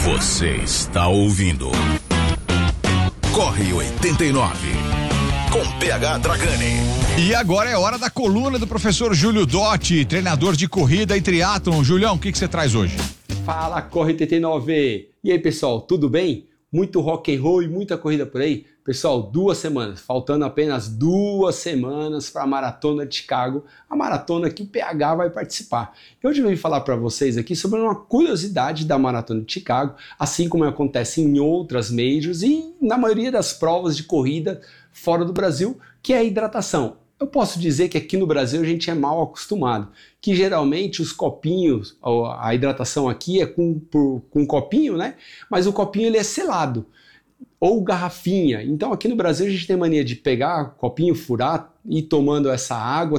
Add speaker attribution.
Speaker 1: Você está ouvindo Corre 89 com PH Dragani.
Speaker 2: E agora é hora da coluna do professor Júlio Dotti, treinador de corrida e triatlon. Julião, o que você traz hoje?
Speaker 3: Fala, Corre 89! E aí, pessoal, tudo bem? Muito rock and roll e muita corrida por aí? Pessoal, 2 semanas, faltando apenas 2 semanas para a Maratona de Chicago, a maratona que o PH vai participar. E hoje eu vim falar para vocês aqui sobre uma curiosidade da Maratona de Chicago, assim como acontece em outras majors e na maioria das provas de corrida fora do Brasil, que é a hidratação. Eu posso dizer que aqui no Brasil a gente é mal acostumado, que geralmente os copinhos, a hidratação aqui é com copinho, né? Mas o copinho ele é selado, ou garrafinha. Então aqui no Brasil a gente tem mania de pegar copinho, furar e ir tomando essa água